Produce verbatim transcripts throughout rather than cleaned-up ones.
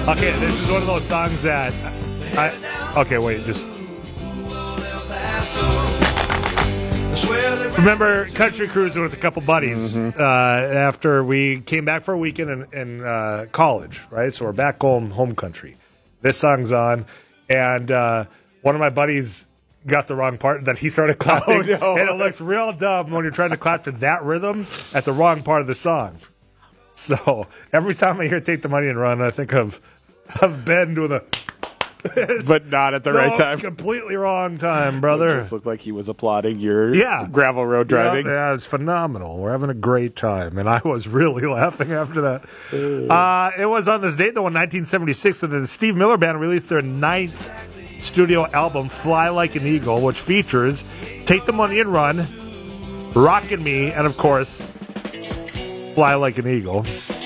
Okay, this is one of those songs that I, okay, wait, just remember country cruising with a couple buddies Mm-hmm. uh, after we came back for a weekend in, in uh, college, right? So we're back home, home country. This song's on, and uh, one of my buddies got the wrong part that he started clapping, Oh, no. and it looks real dumb when you're trying to clap to that rhythm at the wrong part of the song. So every time I hear "Take the Money and Run," I think of of Ben doing the. But not at the no, right time. Completely wrong time, brother. It just looked like he was applauding your Yeah. gravel road driving. Yeah, yeah, it's phenomenal. We're having a great time, and I was really laughing after that. Uh, it was on this date, though, in nineteen seventy-six, and the Steve Miller Band released their ninth studio album, Fly Like an Eagle, which features Take the Money and Run, Rockin' Me, and, of course, Fly Like an Eagle.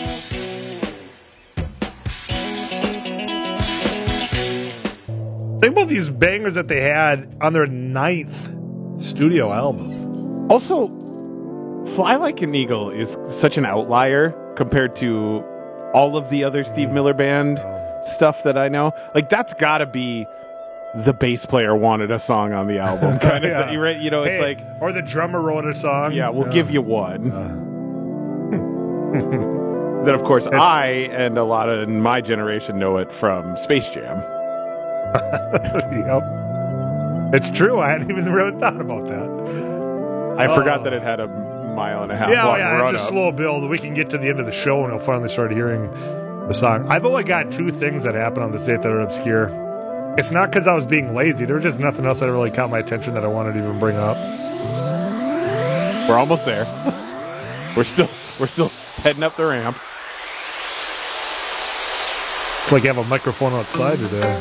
Think about these bangers that they had on their ninth studio album. Also, Fly Like an Eagle is such an outlier compared to all of the other Steve Miller Band stuff that I know. Like, that's got to be the bass player wanted a song on the album. Kind of, Yeah. you right? You know, it's Hey, like, or the drummer wrote a song. yeah, we'll Yeah. give you one. Uh. Then, of course, I and a lot of my generation know it from Space Jam. Yep. It's true. I hadn't even really thought about that. I Oh. forgot that it had a mile and a half Yeah, long yeah, run it's a up. slow build. We can get to the end of the show and I'll finally start hearing the song. I've only got two things that happened on this date that are obscure. It's not because I was being lazy. There was just nothing else that really caught my attention that I wanted to even bring up. We're almost there. we're still we're still heading up the ramp. It's like you have a microphone outside today.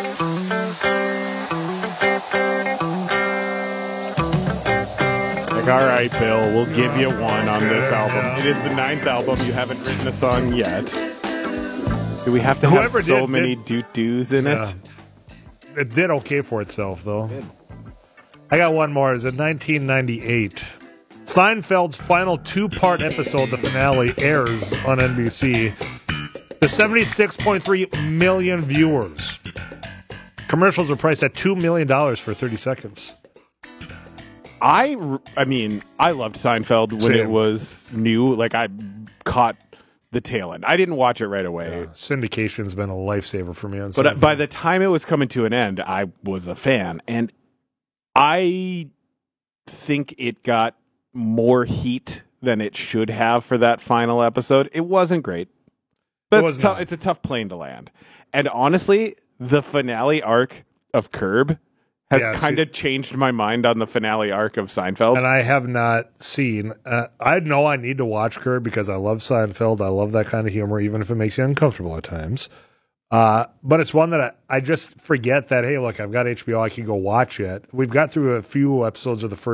Like, all right, Bill, we'll give you one on this album. Yeah. It is the ninth album. You haven't written a song yet. Do we have to have Whoever so did, many did- doot-doos in Yeah. it? It did okay for itself, though. I got one more. It's in nineteen ninety-eight. Seinfeld's final two-part episode, the finale, airs on N B C. The seventy-six point three million viewers. Commercials are priced at two million dollars for thirty seconds. I, r- I mean, I loved Seinfeld when Same. it was new. Like, I caught the tail end. I didn't watch it right away. Uh, syndication's been a lifesaver for me on But uh, Seinfeld. by the time it was coming to an end, I was a fan. And I think it got more heat than it should have for that final episode. It wasn't great. But It was it's, tou- not. it's a tough plane to land. And honestly, the finale arc of Curb has Yeah, kind see- of changed my mind on the finale arc of Seinfeld. And I have not seen. Uh, I know I need to watch Curb because I love Seinfeld. I love that kind of humor, even if it makes you uncomfortable at times. Uh, but it's one that I, I just forget that, hey, look, I've got H B O. I can go watch it. We've got through a few episodes of the first